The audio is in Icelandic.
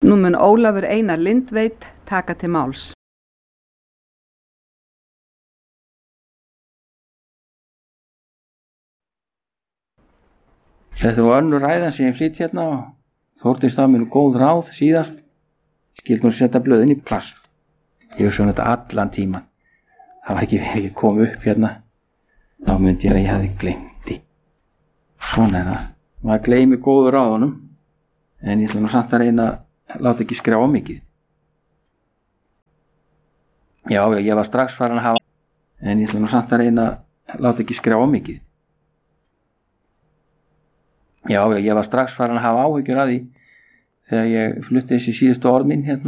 Nú mun Ólafur Einar Lindveit taka til máls. Þetta er önnur ræðan sem ég flytt hérna og Þórdís gaf mér góð ráð síðast. Skyldi hún setja blöðin í plast. Ég hef svona þetta allan tíman. Það var ekki verið að koma upp hérna. Þá myndi ég að ég hefði gleymt því. Svona er það. Maður gleymi góðu ráðunum. En ég ætla nú samt að reyna að láta ekki skrá mikið. Já, ég var strax farin að hafa. En ég ætla nú samt að reyna að láta ekki skrá mikið. Já, ég var strax farin að hafa áhyggjur af því þegar ég flutti þessi síðustu orð mín hérna.